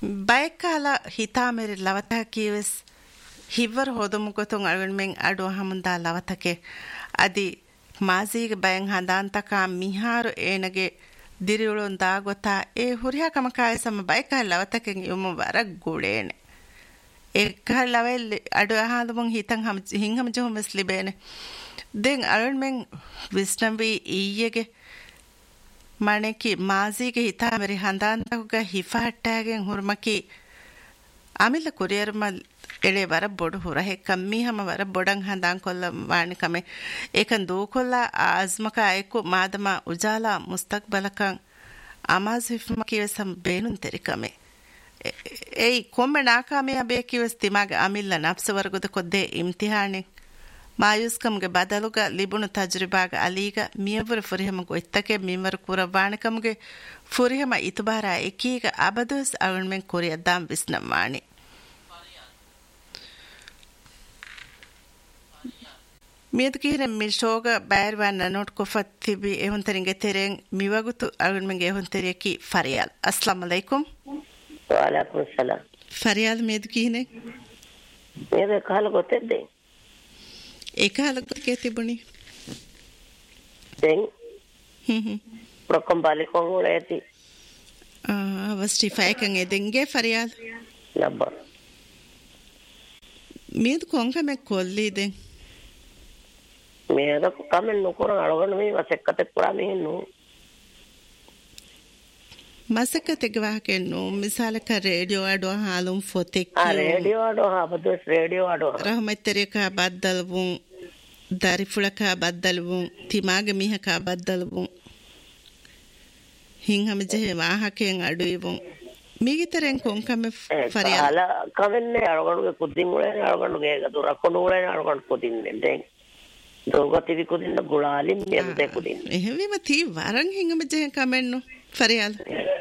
ಬೈಕಾಲ ಹಿತಾಮೆರಿ ಲವತ ಕೀವೆಸ್ ಹಿವ್ವರ್ ಹೋದಮುಗೊತುಂ ಅಳ್ಗಣ್ಮೆಂ ಅಡು ಹಮುಂದಾ ಲವತಕೆ ಅದಿ ಮಾಜೀಗೆ ಬಯಂ ಹಂದಾಂತಕ ಮಿಹಾರು ಏನಗೆ ದಿರಿಯುಳುನ್ ದಾಗೊತಾ ಏ ಹುರಿಯಾ ಕಮಕಾಯ ಸಮ ಬೈಕಾಲ ಲವತಕೆಂ ಯೊಮ್ಮು ವರ ಗುಳೇನೆ ಏಕ ಲವೆಲ್ ಅಡು ಹಾದಮುಂ ಹಿತಂ ಹಿಂಗಮ ಜೊಹಮಸ್ ಲಿಬೇನೆ ದೆನ್ ಅಳ್ಗಣ್ಮೆಂ ವಿಸ್ನಂವಿ ಈಯೆಗೆ ಮಣೆಕಿ ಮಾಜೀಗೆ ಹಿತಾಮೆರಿ ಹಂದಾಂತಕುಗ ಹಿಫಹಟ್ಟಾಗೆಂ ಹುರ್ಮಕಿ ಆಮಿಲ್ಲ ಕುರಿಯರ್ಮ ಎಳೆ ವರ ಬೊಡು ಹುರ ಹೆ ಕಮ್ಮಿ ಹಮ ವರ ಬೊಡಂ ಹಂದಾಂ ಕೊಲ್ಲ ವಾಣಿ ಕಮೆ ಏಕನ್ ದೂಕೊಲ್ಲ ಆಜ್ಮಕ ಐಕು ಮಾದಮ ಉಜಾಲ ಮುಸ್ತಕ್ಬಲಕಂ ಅಮಾಜ್ ಹಿಫ್ಮಕಿವೆ ಸಂ ಬೇನುನ್ ತೆರಿ ಕಮೆ ಏಯ್ ಕೊಮ್ಮೆ ನಾಕಾಮಿಯ ಬೇಕಿವೆಸ್ ತಿಮಾಗ ಆಮಿಲ್ಲ ನಫ್ಸ ವರ್ಗುದ ಕೊದ್ದೆ ಇಮ್ತಿಹಾಣಿ ಮಾಯುಸ್ಕಮ್ಗೆ ಬದಲುಗ ಲಿಬುಣು ತಜ್ರಿಬಾಗ ಅಲೀಗ ಮಿಯವರ ಫುರಿಹಮಗು ಇತ್ತಕೆ ಮಿಮರು ಕುರವಾಣಿಕಮ್ಗೆ ಫುರಿಹಮ ಇತುಬಾರ ಎಕೀಗ ಅಬದುಸ್ ಅಗಣ್ಮೆಂ ಕುರಿಯದ್ದಾಂ ವಿಸ್ನಮ್ಮಾಣಿ ಮಿಯದ್ಕೀರೆ ಮಿ ಶೋಗ ಬೈರ್ವಾನ್ ನೋಟ್ ಕೊಫತ್ ತಿಬಿ ಎಹುಂತರಿಂಗೆ ತೆರೆಂ ಮಿವಗುತು ಅಗಣ್ಮೆಂಗೆ ಎಹುಂತೆರಿಯಕಿ ಫರಿಯಾಲ್ ಅಸ್ಲಾಮ್ ಅಲೈಕುಂ ವಾಲೈಕುಂ ಸಲಾಂ ಫರಿಯಾಲ್ ಮಿಯದ್ಕೀನೆ ಮೇರೆ ಕಾಲ ಗೊತ್ತಿದ್ದೆ ಏಕಾಲಕ್ಕೆ ತಿಬುಣಿ ದೆನ್ ಪ್ರೊಕಂ ಬಾಲಿಕೋಂ ಉಳೇತಿ ವಸ್ಟಿ ಫೈಕಂಗೆ ದೆಂಗೆ ಫರಿಯಾಲ್ ಲಬ್ಬ ಮೀದ್ ಕೊಂಗ ಮೆ ಕೊಲ್ಲಿ ದೆನ್ ಮೇದ ಕಮೆನ್ ನುಕುರ ಅಳಗಣ ಮೀ ವಸೆಕ್ಕತೆ ಪುರಾ ಮೀನು ಮಸಕ್ಕತೆಗೆ ವಾಕೆನ್ನು ಮಿಸಾಲಕ ರೇಡಿಯೋ ಆಡೋ ಹಾಲುಂ ಫೋತೆಕ್ ರೇಡಿಯೋ ಆಡೋ ಬದಸ್ ರೇಡಿಯೋ ಆಡೋ ರಹಮತ್ತರಿಕ ಬದ್ದಲ್ವು ದಾರಿಫುಳಕ ಬದ್ದಲ್ವು ತಿಮಾಗ ಮಿಹಕ ಬದ್ದಲ್ವು ಹಿಂಗಮ ಜೆ ವಾಹಕೆಂ ಅಡುಯಿವು ಮಿಗಿತರೆಂ ಕೊಂಕಮೆ ಫರಿಯಾ ಅಲ ಕಮೆನ್ನೆ ಅಳಗಣಗೆ ಕುದ್ದಿಂಗುಳೆ ಅಳಗಣಗೆ ಅದು ರಕೊಂಡುಗುಳೆ ಅಳಗಣ ಕುದಿನ್ನೆ ದೋಗತಿವಿ ಕುದಿನ್ನ ಗುಳಾಲಿ ಮೆಂತೆ ಕುದಿನ್ ಎಹವಿ ಮತಿ ವರಂ ಹಿಂಗಮ ಜೆ ಕಮೆನ್ನು ಫರಿಯಾಲ್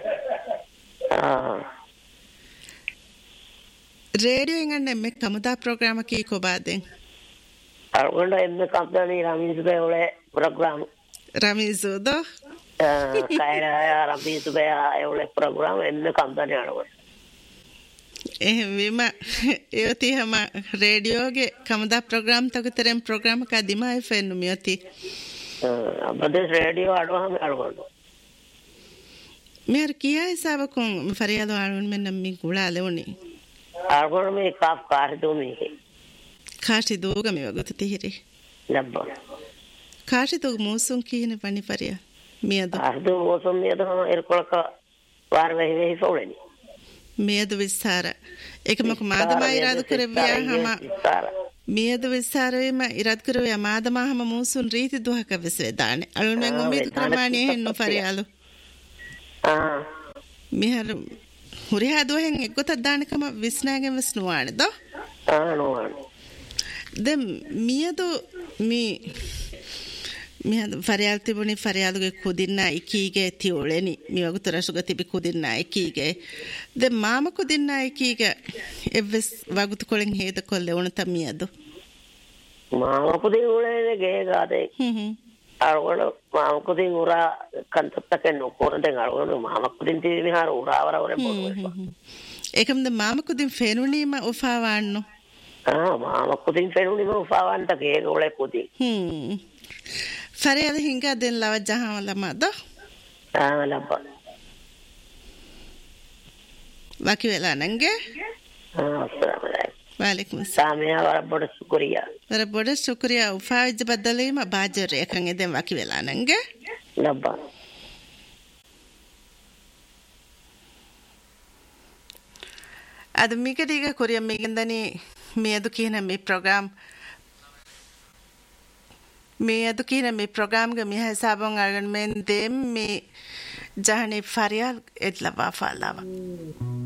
ರೇಡಿಯೋ ಇಂಗಣ್ಣ ಎಮ್ಮೆ ಕಮುದಾ ಪ್ರೋಗ್ರಾಮ ಕೀ ಕೊಬಾದೆ ಅಳ್ಗೊಂಡ ಎಮ್ಮೆ ಕಂಪನಿ ರಮೀಸ್ಬೆ ಒಳೆ ಪ್ರೋಗ್ರಾಮ್ ರಮೀಸುದು ಕಾಯರ ರಮೀಸ್ಬೆ ಒಳೆ ಪ್ರೋಗ್ರಾಮ್ ಎಮ್ಮೆ ಕಂಪನಿ ಅಳ್ಗೊಂಡ ವಿಮ ಇವತಿ ಹಮ ರೇಡಿಯೋಗೆ ಕಮುದಾ ಪ್ರೋಗ್ರಾಮ್ ತಗುತ್ತರೆಂ ಪ್ರೋಗ್ರಾಮ್ ಕಾ ದಿಮಾಯ್ ಫೆನ್ನು ಮಿಯತಿ ಬದಸ್ ರೇಡಿಯೋ ಆಡೋ ಹಮ ಅಳ್ಗೊಂಡು मेर किया हिसाब को फरियाद आळुन में नम्मी गुड़ा लेवनी आळुन में काफ कार दो में खाशी दोगा में वगत तिहिरी लब्बा खाशी तो मौसम की ने पानी फरिया मियादो आदो मौसम मियादो इरकोळಕ वार वही वही सोळेनी मियादो विस्तार एकमक मादमा इराद करव्या हम मियादो विस्तार में इराद करव्या मादमा हम मौसम रीति दुहक विसवे दाने आळुन में उम्मीद क्रमाणी हेन्नो फरियालो මිහර හුරිහා දුවෙන් එක්ගොතක් දානකම විස්නාගෙන් විස්නුවානේද දැන් මියදු මියදු ෆරියාල් තිබුණේ ෆරියාලුගේ කුදින්නා එකීගේ තියොලෙනි මිවගුත රසුග තිබි කුදින්නා එකීගේ දැන් මාම කුදින්නා එකීගේ එවස් වගුත කොලෙන් හේද කොල්ලේ උණත මියදු මාම කුදින් උලේ ගේ ගාදේ අරවල මාම කුදින් උරා කන්තත්තක නොකරන දැන් අරවල මාම කුදින් තිබි හාර උරාවරවරේ බොනවා ඒකම්ද මාම කුදින් ෆේනුනීම උෆාවන්නු මාම කුදින් ෆේනුනීම උෆාවන්ත ගේ උලේ කුදින් ಫರಿಯಾದ ಹಿಂಗ ಅದೆಲ್ಲ ಲವಜ್ಜಾಹವಲ್ಲ ಮಾದ ಲಬ್ಬ ಬಾಕಿ ವೇಲ ನಂಗೆ ವಾಲೇಕುಮ್ ಸಾಮಿಯಾ ವರಬೊಡ ಶುಕ್ರಿಯಾ ಉಫಾವಿಜ್ ಬದಲೇ ಮ ಬಾಜರ್ ಯಾಕಂಗೆ ದೆಂ ಬಾಕಿ ವೇಲ ನಂಗೆ ಲಬ್ಬ ಅದು ಮಿಗದೀಗ ಕೊರಿಯ ಮಿಗಿಂದನಿ ಮೇದು ಕೀನ ಮಿ ಪ್ರೋಗ್ರಾಮ್ මේ අද කියන මේ ප්‍රෝග්‍රෑම් එක මේ හිසාබන් අරගෙන මෙන් දෙම් මේ ජහනේ ෆරියාල් එත්ලා වාෆාලාවා